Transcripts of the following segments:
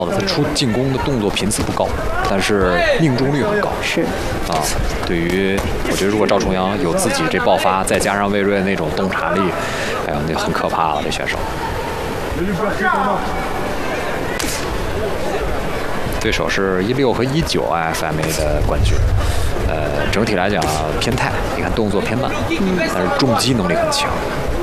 他出进攻的动作频次不高，但是命中率很高。 是啊，对于我觉得如果赵重阳有自己这爆发，再加上魏睿那种洞察力，哎呀，那很可怕了，这选手。对手是16和19 IFMA 的冠军，整体来讲偏态，你看动作偏慢，但是重击能力很强，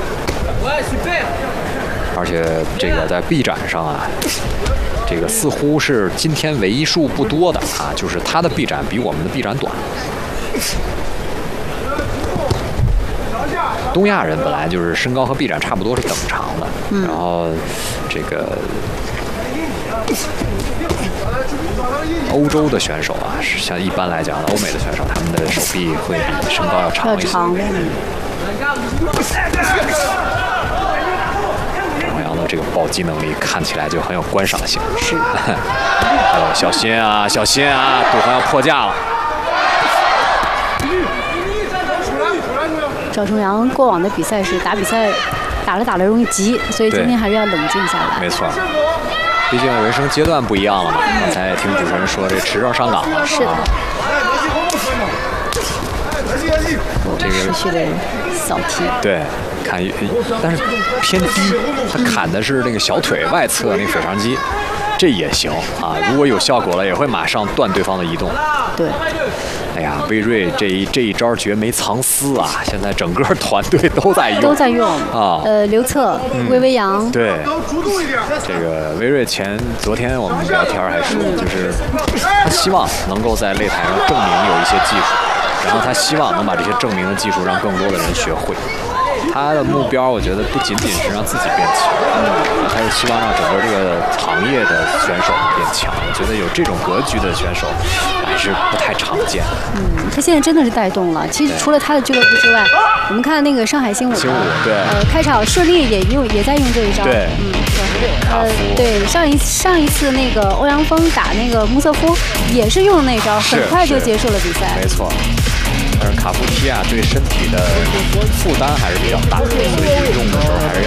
而且这个在臂展上啊，这个似乎是今天为数不多的啊，就是他的臂展比我们的臂展短。东亚人本来就是身高和臂展差不多是等长的，然后这个欧洲的选手啊，是像一般来讲的欧美的选手，他们的手臂会比身高要长一些。张重阳的这个暴击能力看起来就很有观赏性。 是。 小心啊，小心啊，杜涵要破架了。 赵重阳过往的比赛是打比赛打着容易急，所以今天还是要冷静下来。 没错。毕竟人生阶段不一样了嘛，刚才听主持人说这持证上岗了， 是的。 这个持续的扫踢， 对，看，但是偏低，他砍的是那个小腿外侧那个腓肠肌，这也行啊。如果有效果了，也会马上断对方的移动。 对。 哎呀，魏睿这一招绝没藏私啊！现在整个团队都在用啊。 刘策、魏阳。 对。这个魏睿昨天我们聊天还说，就是他希望能够在擂台上证明有一些技术，然后他希望能把这些证明的技术让更多的人学会。他的目标，我觉得不仅仅是让自己变强，他是希望让整个这个行业的选手变强。我觉得有这种格局的选手还是不太常见。 他现在真的是带动了。其实除了他的俱乐部之外，我们看那个上海新武， 对， 开场顺利也在用这一招。 对， 对，上一次那个欧阳锋打那个穆瑟夫也是用的那招，很快就结束了比赛。 没错。但是卡夫踢啊，对身体的负担还是比较大，所以用的时候还是要